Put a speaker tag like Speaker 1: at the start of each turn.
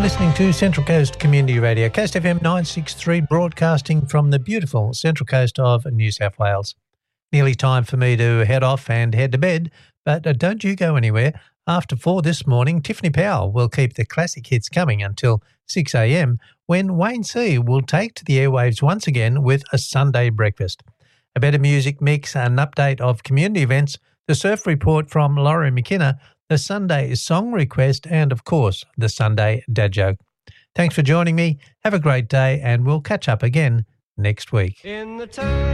Speaker 1: listening to Central Coast Community Radio, Coast FM 963, broadcasting from the beautiful Central Coast of New South Wales. Nearly time for me to head off and head to bed, but don't you go anywhere. After 4 this morning, Tiffany Powell will keep the classic hits coming until 6 a.m, when Wayne C will take to the airwaves once again with a Sunday breakfast. A better music mix, an update of community events, the surf report from Laurie McKenna, the Sunday song request, and, of course, the Sunday dad joke. Thanks for joining me. Have a great day, and we'll catch up again next week.